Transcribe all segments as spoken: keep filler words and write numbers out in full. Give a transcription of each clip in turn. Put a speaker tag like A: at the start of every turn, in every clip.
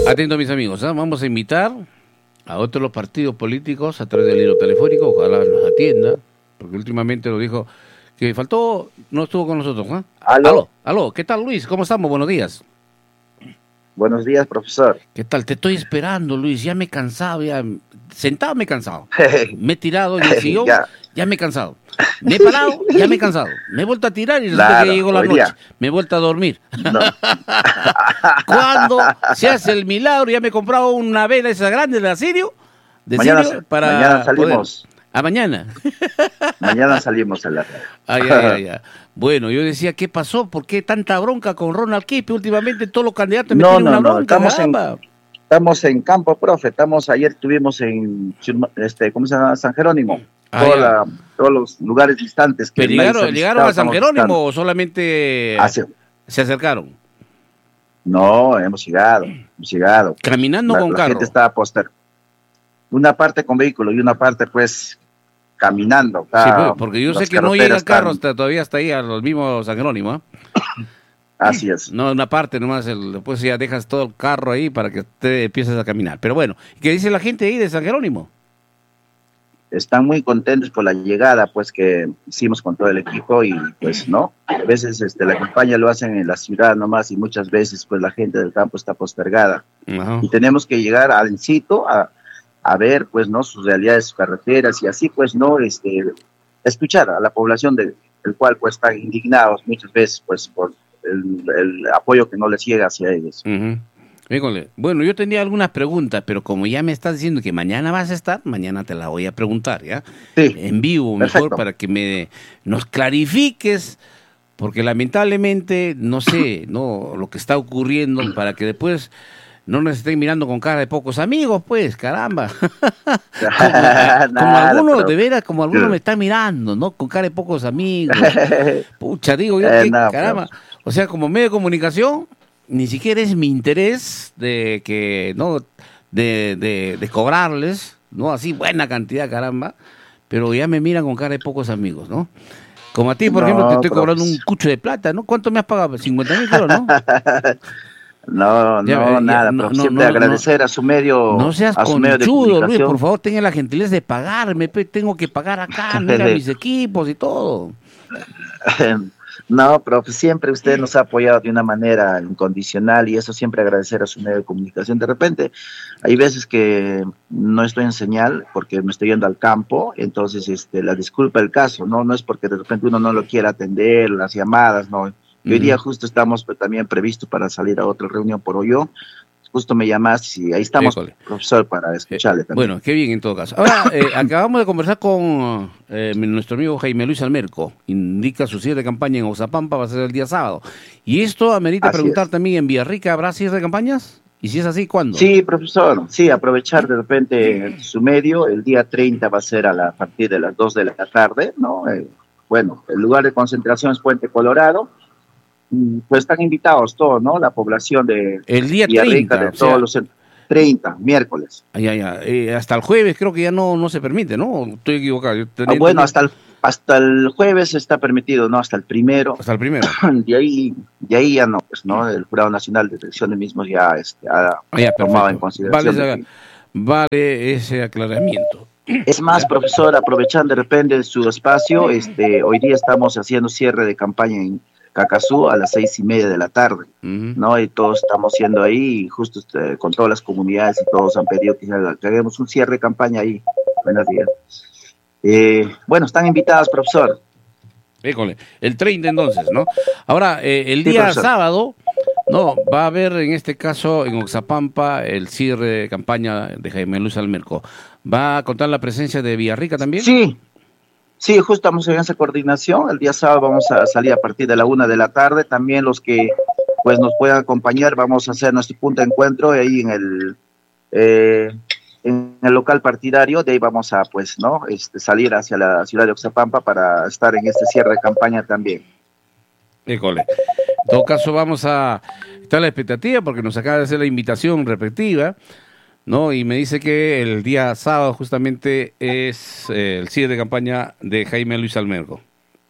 A: Atento, mis amigos, ¿eh? Vamos a invitar a otros los partidos políticos a través del hilo telefónico, ojalá nos atienda, porque últimamente lo dijo que faltó, no estuvo con nosotros, ¿eh?
B: ¿Aló?
A: Aló, aló, ¿qué tal, Luis? ¿Cómo estamos? Buenos días.
B: Buenos días, profesor.
A: ¿Qué tal? Te estoy esperando, Luis, ya me he cansado, ya sentado me he cansado, me he tirado en el sillón, ya. ya me he cansado, me he parado, ya me he cansado, me he vuelto a tirar y resulta claro, que llegó la noche, día. me he vuelto a dormir. No. Cuando se hace el milagro, ya me he comprado una vela esa grande de Sirio, de
B: mañana,
A: Sirio para
B: mañana salimos.
A: Poder. ¿A mañana?
B: Mañana salimos a la
A: ay, ay, ay, ay. Bueno, yo decía, ¿qué pasó? ¿Por qué tanta bronca con Ronald Kipe? Últimamente todos los candidatos me
B: no,
A: tienen
B: no,
A: una
B: no,
A: bronca.
B: Estamos en, estamos en campo, profe. Estamos, ayer estuvimos en, este, ¿cómo se llama? San Jerónimo. Ah, Toda la, todos los lugares distantes. Que
A: ¿Pero llegaron, llegaron a San Jerónimo buscando. o solamente
B: Hacia...
A: se acercaron?
B: No, hemos llegado, hemos llegado.
A: ¿Caminando
B: la,
A: con
B: la
A: carro?
B: La gente estaba poster. Una parte con vehículo y una parte, pues, caminando.
A: Sí, pues, porque yo sé que no llega carro hasta todavía hasta ahí a los mismos San Jerónimo, ¿eh?
B: Así es.
A: No, una parte nomás, el, después ya dejas todo el carro ahí para que te empieces a caminar. Pero bueno, ¿qué dice la gente ahí de San Jerónimo?
B: Están muy contentos por la llegada, pues, que hicimos con todo el equipo y, pues, ¿no? A veces este, la campaña lo hacen en la ciudad nomás y muchas veces, pues, la gente del campo está postergada. Uh-huh. Y tenemos que llegar al sitio a a ver, pues, ¿no? Sus realidades, sus carreteras y así, pues, ¿no? Este, escuchar a la población del de, cual, pues, están indignados muchas veces, pues, por el, el apoyo que no les llega hacia ellos.
A: Uh-huh. Híjole. Bueno, yo tenía algunas preguntas, pero como ya me estás diciendo que mañana vas a estar, mañana te la voy a preguntar, ¿ya?
B: Sí.
A: En vivo,
B: Perfecto.
A: mejor, para que me nos clarifiques, porque lamentablemente, no sé, no lo que está ocurriendo, para que después no nos estén mirando con cara de pocos amigos, pues, caramba. como,
B: Nada,
A: como algunos,
B: pero...
A: de veras, como algunos me están mirando, ¿no? Con cara de pocos amigos. Pucha, digo yo,
B: eh,
A: que,
B: nada,
A: caramba.
B: pero...
A: O sea, como medio de comunicación, ni siquiera es mi interés de que, ¿no? De, de, de cobrarles, ¿no? Así buena cantidad, caramba. Pero ya me miran con cara de pocos amigos, ¿no? Como a ti, por no, ejemplo, te estoy cobrando pues... un cucho de plata, ¿no? ¿Cuánto me has pagado? cincuenta mil, creo, ¿no?
B: No,
A: ya,
B: no,
A: ya,
B: nada,
A: no,
B: pero
A: no,
B: siempre
A: no,
B: agradecer
A: no,
B: a su medio.
A: No seas
B: a su
A: conchudo,
B: medio de comunicación.
A: Luis, por favor, tenga la gentileza de pagarme, tengo que pagar acá, mira mis equipos y todo.
B: No, pero siempre usted nos ha apoyado de una manera incondicional y eso siempre agradecer a su medio de comunicación. De repente, hay veces que no estoy en señal porque me estoy yendo al campo, entonces este, la disculpa del caso, ¿no? No es porque de repente uno no lo quiera atender, las llamadas, ¿no? Y hoy día justo estamos pues, también previsto para salir a otra reunión por hoyo. Justo me llamaste y ahí estamos, École. profesor, para escucharle también.
A: Bueno, qué bien en todo caso. Ahora, eh, acabamos de conversar con eh, nuestro amigo Jaime Luis Almerco. Indica su cierre de campaña en Oxapampa, va a ser el día sábado. Y esto amerita así preguntar es. también, ¿en Villarrica habrá cierre de campañas? Y si es así, ¿cuándo?
B: Sí, profesor, sí, aprovechar de repente su medio. El día treinta va a ser a, la, a partir de las dos de la tarde, ¿no? Eh, bueno, el lugar de concentración es Puente Colorado. Pues están invitados todos, ¿no? La población de
A: el día treinta,
B: de todos sea, los treinta, miércoles.
A: Ya, ya. Eh, hasta el jueves creo que ya no, no se permite, ¿no? Estoy equivocado. Yo
B: ah, bueno, hasta el, hasta el jueves está permitido, ¿no? Hasta el primero.
A: Hasta el primero.
B: De ahí, de ahí ya no, pues, ¿no? El Jurado Nacional de Elecciones mismos ya, este, ha
A: ah, ya,
B: tomado en consideración.
A: Vale, esa, vale ese aclaramiento.
B: Es más, profesor, aprovechando de repente su espacio, este, hoy día estamos haciendo cierre de campaña en Cacazú a las seis y media de la tarde, uh-huh. ¿no? Y todos estamos yendo ahí, y justo este, con todas las comunidades y todos han pedido que, que hagamos un cierre de campaña ahí. Buenos días. Eh, bueno, están invitados, profesor.
A: École, el treinta entonces, ¿no? Ahora, eh, el día sí, sábado, no, va a haber en este caso en Oxapampa el cierre de campaña de Jaime Luis Almerco. ¿Va a contar la presencia de Villarrica también?
B: Sí. Sí, justo estamos en esa coordinación. El día sábado vamos a salir a partir de la una de la tarde. También los que pues nos puedan acompañar, vamos a hacer nuestro punto de encuentro ahí en el eh, en el local partidario. De ahí vamos a pues no este, salir hacia la ciudad de Oxapampa para estar en este cierre de campaña también.
A: École. En todo caso vamos a estar a la expectativa porque nos acaba de hacer la invitación respectiva, ¿no? Y me dice que el día sábado justamente es eh, el cierre de campaña de Jaime Luis Almerco.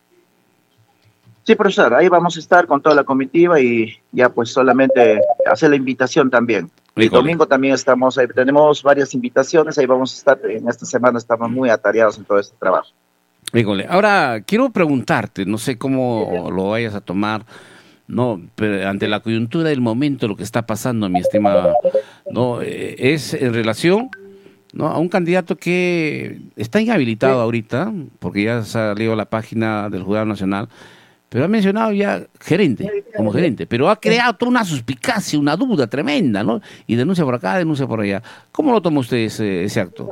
B: Sí, profesor, ahí vamos a estar con toda la comitiva y ya pues solamente hacer la invitación también. El domingo también estamos, ahí tenemos varias invitaciones, ahí vamos a estar, en esta semana estamos muy atareados en todo este trabajo.
A: Híjole, ahora quiero preguntarte, no sé cómo lo vayas a tomar, no, pero ante la coyuntura del momento, lo que está pasando, mi estimada, no, eh, es en relación, no, a un candidato que está inhabilitado ahorita, porque ya salió la página del Juzgado Nacional, pero ha mencionado ya gerente, como gerente, pero ha creado toda una suspicacia, una duda tremenda, ¿no? Y denuncia por acá, denuncia por allá. ¿Cómo lo toma usted ese, ese acto?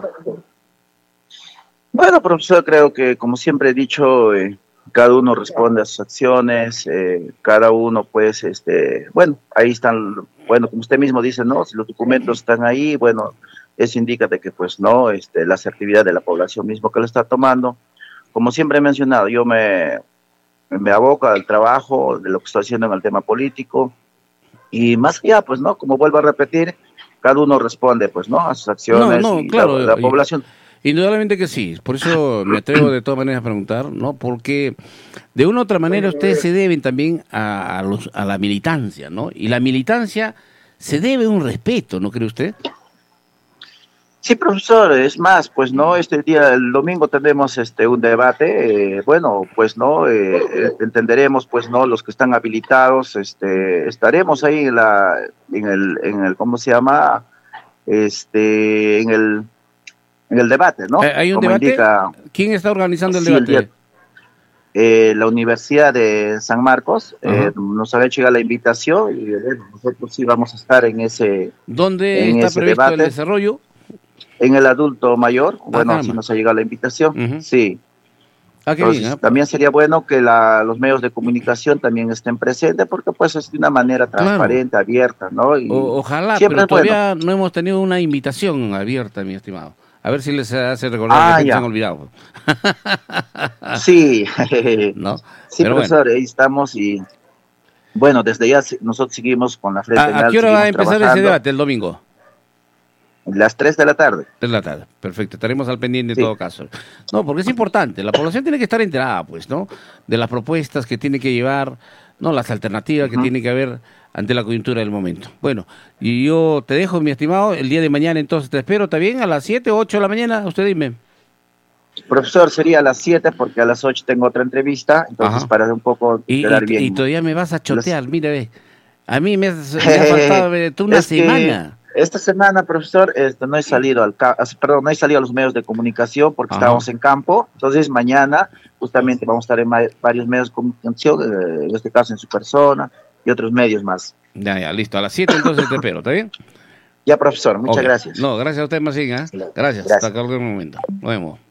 B: Bueno, profesor, creo que como siempre he dicho, eh, cada uno responde a sus acciones, eh, cada uno pues, este, bueno, ahí están, bueno, como usted mismo dice, ¿no? Si los documentos están ahí, bueno, eso indica de que pues no, este, la asertividad de la población mismo que lo está tomando. Como siempre he mencionado, yo me, me aboco al trabajo de lo que estoy haciendo en el tema político y más allá, pues no, como vuelvo a repetir, cada uno responde pues no a sus acciones
A: no, no,
B: y
A: claro,
B: la, la población.
A: Indudablemente que sí, por eso me atrevo de todas maneras a preguntar, ¿no? Porque de una u otra manera ustedes se deben también a, a, los, a la militancia, ¿no? Y la militancia se debe un respeto, ¿no cree usted?
B: Sí, profesor, es más, pues no, este día, el domingo tendremos este un debate, eh, bueno, pues no, eh, entenderemos, pues no, los que están habilitados, este, estaremos ahí en la, en el, en el, ¿cómo se llama? Este, en el, en el debate, ¿no?
A: ¿Hay un
B: Como
A: debate?
B: Indica,
A: ¿Quién está organizando el
B: sí,
A: debate?
B: El día, eh, la Universidad de San Marcos eh, nos ha hecho llegar la invitación y bueno, nosotros sí vamos a estar en ese,
A: ¿Dónde
B: en
A: está
B: ese
A: previsto
B: debate.
A: el desarrollo?
B: En el adulto mayor, bueno,
A: ah,
B: si nos ha llegado la invitación, uh-huh. sí.
A: Ah, qué
B: Entonces,
A: bien, ¿eh?
B: También sería bueno que la, los medios de comunicación también estén presentes, porque pues es de una manera transparente, claro. abierta, ¿no? Y
A: o, ojalá, pero todavía bueno. no hemos tenido una invitación abierta, mi estimado. A ver si les hace recordar
B: ah,
A: que
B: ya.
A: se han olvidado.
B: Sí,
A: ¿no?
B: sí,
A: pero
B: profesor,
A: bueno.
B: ahí estamos y bueno, desde ya nosotros seguimos con la frente en
A: alto. ¿A qué hora va a empezar ese debate el domingo?
B: Las tres de la tarde.
A: tres de la tarde, perfecto. Estaremos al pendiente sí. en todo caso. No, porque es importante. La población tiene que estar enterada, pues, ¿no? De las propuestas que tiene que llevar, ¿no? Las alternativas uh-huh. que tiene que haber ante la coyuntura del momento. Bueno, y yo te dejo, mi estimado, el día de mañana entonces te espero. ¿Está bien? ¿A las siete o ocho de la mañana? Usted dime.
B: Profesor, sería a las siete porque a las ocho tengo otra entrevista, entonces Ajá. para un poco
A: y,
B: quedar
A: y,
B: bien.
A: Y todavía me vas a chotear, Los... mira, ve. A mí me, has, me ha faltado eh, una
B: es
A: semana.
B: Esta semana, profesor, este, no he salido al perdón, no he salido a los medios de comunicación porque Ajá. estábamos en campo. Entonces mañana justamente vamos a estar en varios medios de comunicación, eh, en este caso en su persona y otros medios más.
A: Ya, ya, listo. A las siete entonces te espero, ¿está bien?
B: Ya, profesor, muchas okay. gracias.
A: No, gracias a usted, Macín, ¿eh? Gracias. gracias. Hasta cualquier momento. Nos vemos.